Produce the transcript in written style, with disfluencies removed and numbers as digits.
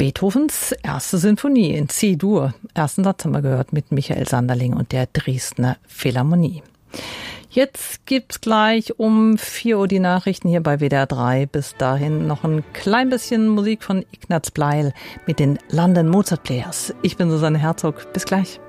Beethovens erste Sinfonie in C-Dur. Ersten Satz haben wir gehört mit Michael Sanderling und der Dresdner Philharmonie. Jetzt gibt's gleich um 4 Uhr die Nachrichten hier bei WDR 3. Bis dahin noch ein klein bisschen Musik von Ignaz Bleil mit den London Mozart Players. Ich bin Susanne Herzog. Bis gleich.